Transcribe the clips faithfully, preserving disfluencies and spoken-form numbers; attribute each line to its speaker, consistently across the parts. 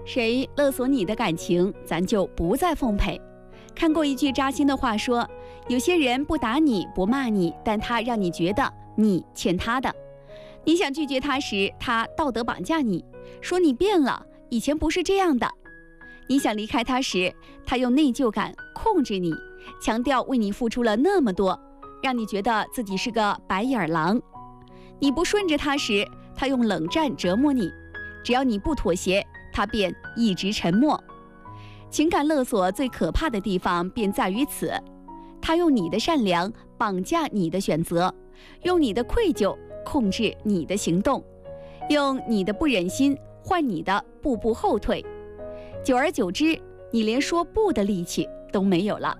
Speaker 1: 谁勒索你的感情，咱就不再奉陪。看过一句扎心的话说，有些人不打你不骂你，但他让你觉得你欠他的。你想拒绝他时，他道德绑架你，说你变了，以前不是这样的。你想离开他时，他用内疚感控制你，强调为你付出了那么多，让你觉得自己是个白眼狼。你不顺着他时，他用冷战折磨你，只要你不妥协，他便一直沉默。情感勒索最可怕的地方便在于此，他用你的善良绑架你的选择，用你的愧疚控制你的行动，用你的不忍心换你的步步后退。久而久之，你连说不的力气都没有了。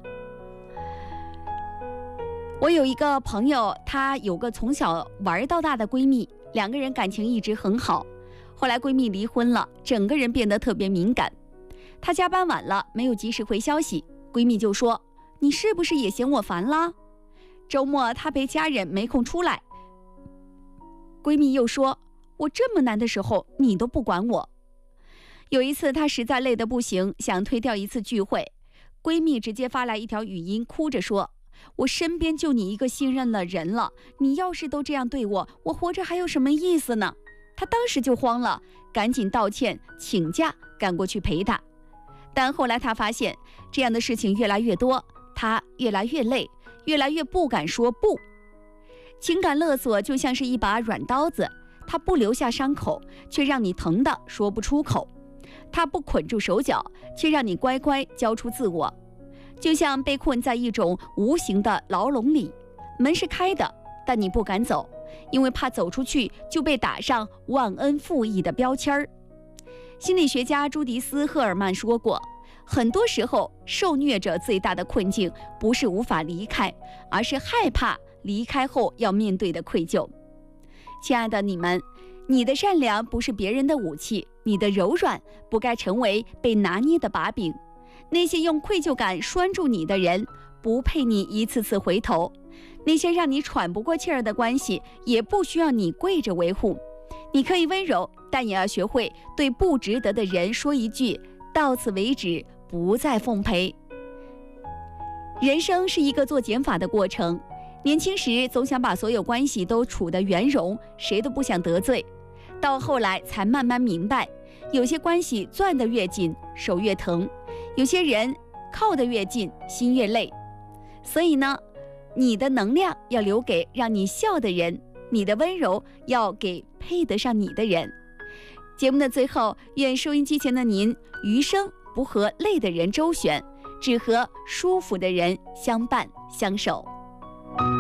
Speaker 1: 我有一个朋友，她有个从小玩到大的闺蜜，两个人感情一直很好。后来闺蜜离婚了，整个人变得特别敏感。她加班晚了，没有及时回消息，闺蜜就说：“你是不是也嫌我烦啦？”周末她陪家人没空出来，闺蜜又说：“我这么难的时候，你都不管我。”有一次她实在累得不行，想推掉一次聚会，闺蜜直接发来一条语音，哭着说：“我身边就你一个信任的人了，你要是都这样对我，我活着还有什么意思呢？”她当时就慌了，赶紧道歉请假赶过去陪她。但后来她发现这样的事情越来越多，她越来越累，越来越不敢说不。情感勒索就像是一把软刀子，它不留下伤口，却让你疼得说不出口；它不捆住手脚，却让你乖乖交出自我。就像被困在一种无形的牢笼里，门是开的，但你不敢走，因为怕走出去就被打上忘恩负义的标签儿。心理学家朱迪斯·赫尔曼说过，很多时候受虐者最大的困境不是无法离开，而是害怕离开后要面对的愧疚。亲爱的你们，你的善良不是别人的武器，你的柔软不该成为被拿捏的把柄。那些用愧疚感拴住你的人，不配你一次次回头；那些让你喘不过气儿的关系，也不需要你跪着维护。你可以温柔，但也要学会对不值得的人说一句到此为止，不再奉陪。人生是一个做减法的过程，年轻时总想把所有关系都处得圆融，谁都不想得罪，到后来才慢慢明白，有些关系攥得越紧，手越疼；有些人靠得越近，心越累。所以呢，你的能量要留给让你笑的人，你的温柔要给配得上你的人。节目的最后，愿收音机前的您余生不和累的人周旋，只和舒服的人相伴相守。